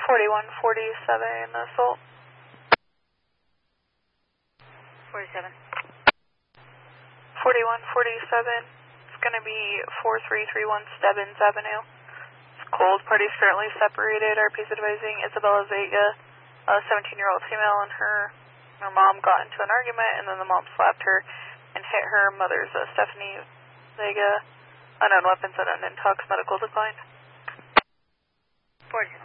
4147 assault. 47. 4147. It's going to be 4331 Stebbins Avenue. It's cold. Party's currently separated. RP's advising Isabella Vega, a 17-year-old female, and her mom got into an argument, and then the mom slapped her and hit her mother's Stephanie Vega. Unknown weapons and unintox medical decline. 47.